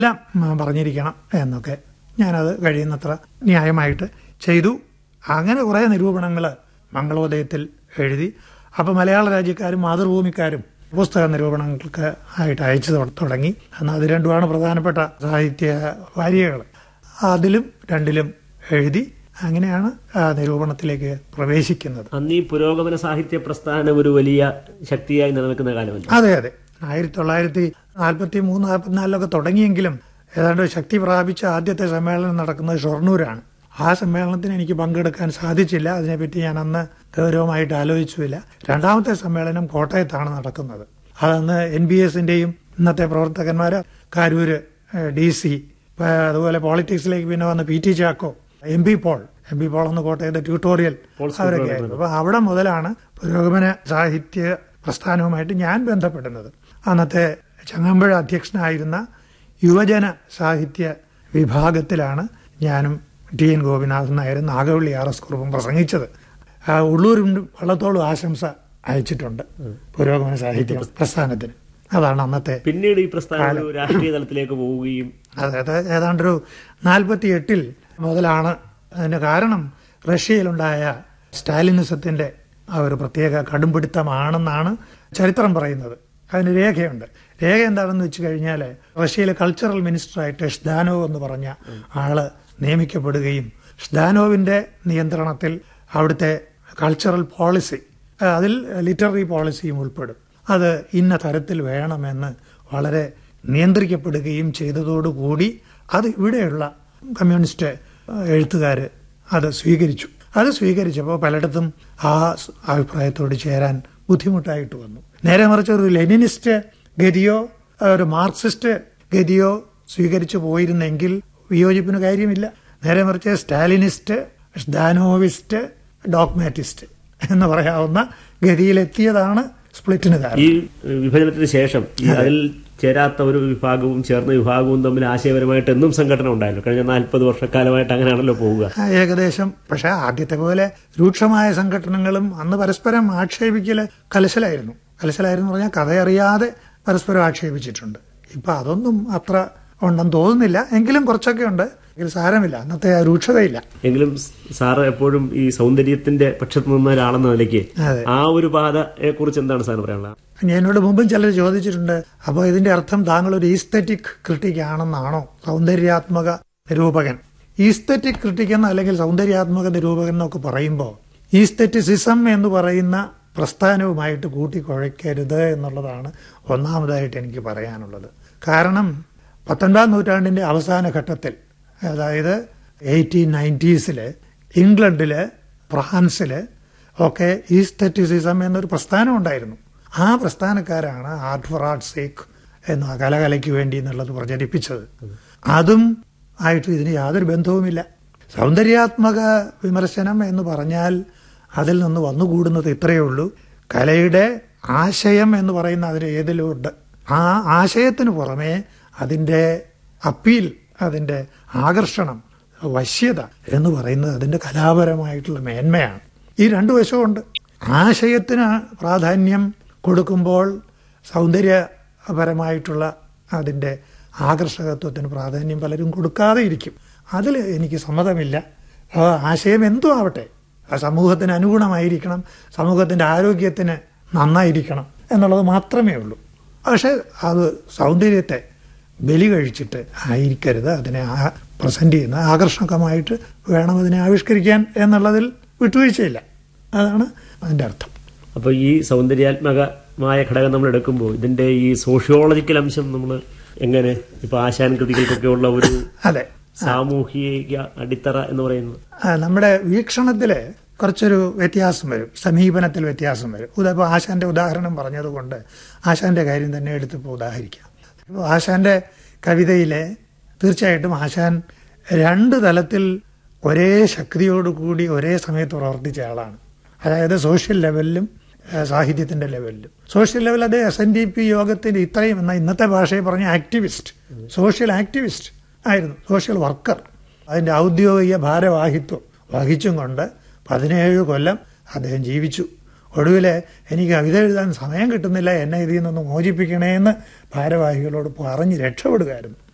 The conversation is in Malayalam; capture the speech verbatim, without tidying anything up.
എല്ലാം പറഞ്ഞിരിക്കണം എന്നൊക്കെ ഞാനത് കഴിയുന്നത്ര ന്യായമായിട്ട് ചെയ്തു. അങ്ങനെ കുറേ നിരൂപണങ്ങൾ മംഗളോദയത്തിൽ എഴുതി. അപ്പോൾ മലയാള രാജ്യക്കാരും മാതൃഭൂമിക്കാരും പുസ്തക നിരൂപണങ്ങൾക്ക് ആയിട്ട് അയച്ചു തുടങ്ങി. എന്നാൽ അത് രണ്ടുമാണ് പ്രധാനപ്പെട്ട സാഹിത്യ വാരികകൾ. അതിലും രണ്ടിലും എഴുതി. അങ്ങനെയാണ് ആ നിരൂപണത്തിലേക്ക് പ്രവേശിക്കുന്നത്. അന്ന് ഈ പുരോഗമന സാഹിത്യ പ്രസ്ഥാനം ഒരു വലിയ ശക്തിയായി നിലനിൽക്കുന്ന കാലമല്ല? അതെ അതെ ആയിരത്തി തൊള്ളായിരത്തി നാൽപ്പത്തി മൂന്ന് നാൽപ്പത്തിനാലിലൊക്കെ തുടങ്ങിയെങ്കിലും ഏതാണ്ട് ശക്തി പ്രാപിച്ച ആദ്യത്തെ സമ്മേളനം നടക്കുന്നത് ഷൊർണൂരാണ്. ആ സമ്മേളനത്തിന് എനിക്ക് പങ്കെടുക്കാൻ സാധിച്ചില്ല. അതിനെപ്പറ്റി ഞാൻ അന്ന് ഗൗരവമായിട്ട് ആലോചിച്ചില്ല. രണ്ടാമത്തെ സമ്മേളനം കോട്ടയത്താണ് നടക്കുന്നത്. അതന്ന് എൻ ബി എസിന്റെയും ഇന്നത്തെ പ്രവർത്തകന്മാർ കാരൂര് ഡി സി, അതുപോലെ പോളിറ്റിക്സിലേക്ക് പിന്നെ വന്ന P T Chacko, M P Paul M P Paul എന്ന് കോട്ടയത്തെ ട്യൂട്ടോറിയൽ അവരൊക്കെ ആയിരുന്നു. അപ്പൊ അവിടെ മുതലാണ് പുരോഗമന സാഹിത്യ പ്രസ്ഥാനവുമായിട്ട് ഞാൻ ബന്ധപ്പെടുന്നത്. അന്നത്തെ ചങ്ങമ്പുഴ അധ്യക്ഷനായിരുന്ന യുവജന സാഹിത്യ വിഭാഗത്തിലാണ് ഞാനും ടി എൻ ഗോപിനാഥൻ നായരും നാഗവള്ളി ആർ എസ് കുറുപ്പും പ്രസംഗിച്ചത്. ഉള്ളൂരും വള്ളത്തോളും ആശംസ അയച്ചിട്ടുണ്ട് പുരോഗമന സാഹിത്യ പ്രസ്ഥാനത്തിന്. അതാണ് അന്നത്തെ. പിന്നീട് ഈ പ്രസ്ഥാനം രാഷ്ട്രീയ തലത്തിലേക്ക് പോവുകയും അതായത് ഏതാണ്ടൊരു നാൽപ്പത്തി എട്ടിൽ മുതലാണ്. അതിന് കാരണം റഷ്യയിലുണ്ടായ സ്റ്റാലിനിസത്തിന്റെ ആ ഒരു പ്രത്യേക കടുംപിടുത്തമാണെന്നാണ് ചരിത്രം പറയുന്നത്. അതിന് രേഖയുണ്ട്. രേഖ എന്താണെന്ന് വെച്ച് കഴിഞ്ഞാൽ റഷ്യയിലെ കൾച്ചറൽ മിനിസ്റ്ററായിട്ട് ഷ്ദാനോവ് എന്ന് പറഞ്ഞ ആള് നിയമിക്കപ്പെടുകയും ഷ്ദാനോവിന്റെ നിയന്ത്രണത്തിൽ അവിടുത്തെ കൾച്ചറൽ പോളിസി, അതിൽ ലിറ്റററി പോളിസിയും ഉൾപ്പെടും, അത് ഇന്ന തരത്തിൽ വേണമെന്ന് വളരെ നിയന്ത്രിക്കപ്പെടുകയും ചെയ്തതോടുകൂടി അത് ഇവിടെയുള്ള കമ്മ്യൂണിസ്റ്റ് എഴുത്തുകാർ അത് സ്വീകരിച്ചു. അത് സ്വീകരിച്ചപ്പോൾ പലയിടത്തും ആ അഭിപ്രായത്തോട് ചേരാൻ ബുദ്ധിമുട്ടായിട്ട് വന്നു. നേരെ മറിച്ച് ഒരു ലെനിനിസ്റ്റ് ഗതിയോ ഒരു മാർക്സിസ്റ്റ് ഗതിയോ സ്വീകരിച്ചു പോയിരുന്നെങ്കിൽ വിയോജിപ്പിന് കാര്യമില്ല. നേരെ മറിച്ച് സ്റ്റാലിനിസ്റ്റ്, ഷ്ദാനോവിസ്റ്റ്, ഡോഗ്മാറ്റിസ്റ്റ് എന്ന് പറയാവുന്ന ഗതിയിലെത്തിയതാണ് സ്പ്ലിറ്റിന് കാരണം. ഈ വിഭജനത്തിന് ശേഷം അതിൽ ചേരാത്ത ഒരു വിഭാഗവും ചേർന്ന വിഭാഗവും തമ്മിൽ ആശയപരമായിട്ട് എന്നും സംഘടന ഉണ്ടായല്ലോ. കഴിഞ്ഞ നാൽപ്പത് വർഷക്കാലമായിട്ട് അങ്ങനെയാണല്ലോ പോവുക ഏകദേശം. പക്ഷെ ആദ്യത്തെ പോലെ രൂക്ഷമായ സംഘടനകളും അന്ന് പരസ്പരം ആക്ഷേപിക്കല് കലശലായിരുന്നു. കലശലായിരുന്നു പറഞ്ഞാൽ കഥയറിയാതെ പരസ്പരം ആക്ഷേപിച്ചിട്ടുണ്ട്. ഇപ്പൊ അതൊന്നും അത്ര ഉണ്ടെന്ന് തോന്നുന്നില്ല. എങ്കിലും കുറച്ചൊക്കെ ഉണ്ട്. എങ്കിലും സാരമില്ല, അന്നത്തെ രൂക്ഷതയില്ല. എങ്കിലും സാറ് എപ്പോഴും ഈ സൗന്ദര്യത്തിന്റെ പക്ഷത്ത് നിന്ന ഒരാളെന്ന നിലയ്ക്ക് ആ ഒരു പാതയെ കുറിച്ച് എന്താണ് സാറിന് പറയാനുള്ളത്? എന്നോട് മുമ്പും ചിലർ ചോദിച്ചിട്ടുണ്ട്, അപ്പോൾ ഇതിന്റെ അർത്ഥം താങ്കൾ ഒരു ഈസ്തറ്റിക് ക്രിട്ടിക് ആണെന്നാണോ? സൗന്ദര്യാത്മക നിരൂപകൻ. ഈസ്തറ്റിക് ക്രിട്ടിക് എന്ന് അല്ലെങ്കിൽ സൗന്ദര്യാത്മക നിരൂപകൻ എന്നൊക്കെ പറയുമ്പോൾ ഈസ്തറ്റിസിസം എന്ന് പറയുന്ന പ്രസ്ഥാനവുമായിട്ട് കൂട്ടിക്കുഴയ്ക്കരുത് എന്നുള്ളതാണ് ഒന്നാമതായിട്ട് എനിക്ക് പറയാനുള്ളത്. കാരണം പത്തൊൻപതാം നൂറ്റാണ്ടിന്റെ അവസാന ഘട്ടത്തിൽ, അതായത് എയ്റ്റീൻ നയൻറ്റീസില് ഇംഗ്ലണ്ടില് ഫ്രാൻസില് ഒക്കെ ഈസ്തറ്റിസിസം എന്നൊരു പ്രസ്ഥാനം ഉണ്ടായിരുന്നു. ആ പ്രസ്ഥാനക്കാരാണ് ആർട്ട് ഫോർ ആർട്ട് സേക്ക് എന്ന കലകലയ്ക്ക് വേണ്ടി എന്നുള്ളത് പ്രചരിപ്പിച്ചത്. അതും ആയിട്ട് ഇതിന് യാതൊരു ബന്ധവുമില്ല. സൗന്ദര്യാത്മക വിമർശനം എന്ന് പറഞ്ഞാൽ അതിൽ നിന്ന് വന്നുകൂടുന്നത് ഇത്രയേ ഉള്ളൂ. കലയുടെ ആശയം എന്ന് പറയുന്ന അതിന് ഏതിലുണ്ട്. ആ ആശയത്തിന് പുറമെ അതിൻ്റെ അപ്പീൽ, അതിൻ്റെ ആകർഷണം, വശ്യത എന്ന് പറയുന്നത് അതിൻ്റെ കലാപരമായിട്ടുള്ള മേന്മയാണ്. ഈ രണ്ടു വശമുണ്ട്. ആശയത്തിന് പ്രാധാന്യം കൊടുക്കുമ്പോൾ സൗന്ദര്യപരമായിട്ടുള്ള അതിൻ്റെ ആകർഷകത്വത്തിന് പ്രാധാന്യം പലരും കൊടുക്കാതെ ഇരിക്കും. അതിൽ എനിക്ക് സമ്മതമില്ല. ആശയം എന്തും ആവട്ടെ, ആ സമൂഹത്തിന് അനുഗുണമായിരിക്കണം, സമൂഹത്തിൻ്റെ ആരോഗ്യത്തിന് നന്നായിരിക്കണം എന്നുള്ളത് മാത്രമേ ഉള്ളൂ. പക്ഷെ അത് സൗന്ദര്യത്തെ ബലി കഴിച്ചിട്ട് ആയിരിക്കരുത്. അതിനെ പ്രസന്റ് ചെയ്യുന്ന ആകർഷകമായിട്ട് വേണം അതിനെ ആവിഷ്കരിക്കാൻ എന്നുള്ളതിൽ വിട്ടുവീഴ്ചയില്ല. അതാണ് അതിൻ്റെ അർത്ഥം. അപ്പോൾ ഈ സൗന്ദര്യാത്മകമായ ഘടകം നമ്മൾ എടുക്കുമ്പോൾ ഇതിന്റെ ഈ സോഷ്യോളജിക്കൽ അംശം നമ്മൾ എങ്ങനെ, ഇപ്പൊ ആശാൻ കൃതികൾക്കൊക്കെ ഉള്ള ഒരു അതെ സാമൂഹിക അടിത്തറ എന്ന് പറയുന്നത് നമ്മുടെ വീക്ഷണത്തില് കുറച്ചൊരു വ്യത്യാസം വരും, സമീപനത്തിൽ വ്യത്യാസം വരും. ഇപ്പോൾ ആശാന്റെ ഉദാഹരണം പറഞ്ഞതുകൊണ്ട് ആശാന്റെ കാര്യം തന്നെ എടുത്തിപ്പോൾ ഉദാഹരിക്കാം. ഇപ്പോൾ ആശാന്റെ കവിതയിലെ തീർച്ചയായിട്ടും ആശാൻ രണ്ട് തലത്തിൽ ഒരേ ശക്തിയോടുകൂടി ഒരേ സമയത്ത് പ്രവർത്തിച്ച ആളാണ്. അതായത് സോഷ്യൽ ലെവലിലും സാഹിത്യത്തിന്റെ ലെവലിലും. സോഷ്യൽ ലെവൽ അത് എസ് എൻ ഡി പി യോഗത്തിന്റെ ഇത്രയും എന്ന ഇന്നത്തെ ഭാഷയിൽ പറഞ്ഞ ആക്ടിവിസ്റ്റ്, സോഷ്യൽ ആക്ടിവിസ്റ്റ് ആയിരുന്നു, സോഷ്യൽ വർക്കർ. അതിന്റെ ഔദ്യോഗിക ഭാരവാഹിത്വം വഹിച്ചും കൊണ്ട് പതിനേഴ് കൊല്ലം അദ്ദേഹം ജീവിച്ചു. ഒടുവിൽ എനിക്ക് കവിത എഴുതാൻ സമയം കിട്ടുന്നില്ല, എന്നെ ഇതിൽ നിന്നൊന്ന് മോചിപ്പിക്കണേന്ന് ഭാരവാഹികളോട് പറഞ്ഞ് രക്ഷപ്പെടുകയായിരുന്നു.